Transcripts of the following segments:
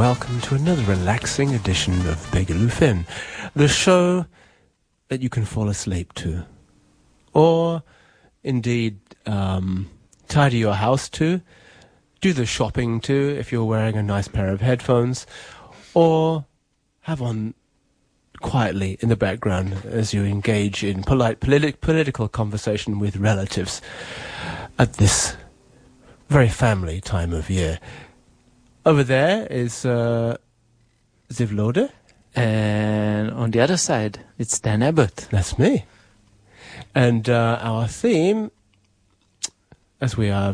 welcome to another relaxing edition of Begaloo Finn, the show that you can fall asleep to, or indeed tidy your house to, do the shopping to if you're wearing a nice pair of headphones, or have on quietly in the background as you engage in polite political conversation with relatives at this very family time of year. Over there is Zivlode. And on the other side, it's Dan Abbott. That's me. And our theme, as we are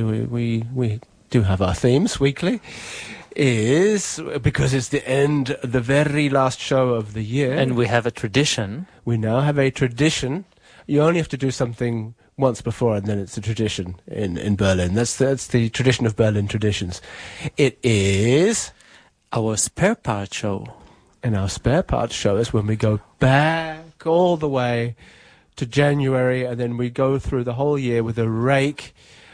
we do have our themes weekly, is, because it's the very last show of the year. And we have a tradition. We now have a tradition. You only have to do something once before, and then it's a tradition in Berlin. That's the tradition of Berlin traditions. It is our spare part show. And our spare part show is when we go back all the way to January, and then we go through the whole year with a rake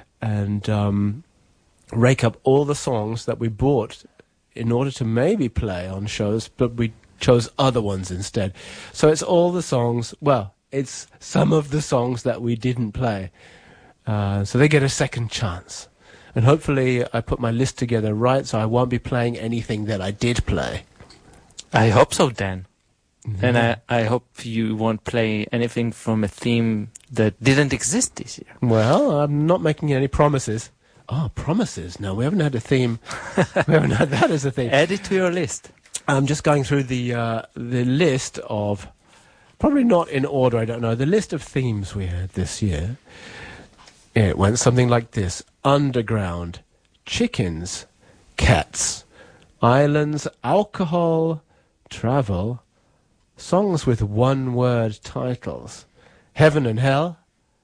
and rake up all the songs that we bought in order to maybe play on shows, but we chose other ones instead. So it's all the songs, well, it's some of the songs that we didn't play. So they get a second chance. And hopefully I put my list together right, so I won't be playing anything that I did play. I hope so, Dan. Mm-hmm. And I hope you won't play anything from a theme that didn't exist this year. Well, I'm not making any promises. Oh, promises? No, we haven't had a theme. We haven't had that as a theme. Add it to your list. I'm just going through the list of, probably not in order, I don't know, the list of themes we had this year. It went something like this: underground, chickens, cats, islands, alcohol, travel, songs with one-word titles, heaven and hell,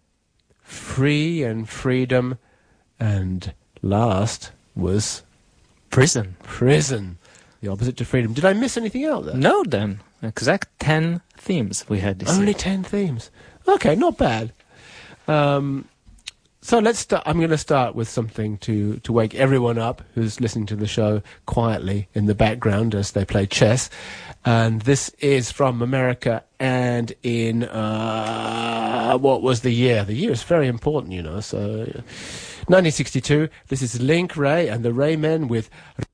free and freedom, and last was prison. Prison, the opposite to freedom. Did I miss anything out there? No, Dan. Exact 10 themes we had this year. Only 10 themes. Okay, not bad. So let's start. I'm going to start with something to wake everyone up who's listening to the show quietly in the background as they play chess. And this is from America, and in what was the year? The year is very important, you know. So 1962. This is Link Ray and the Ray Men with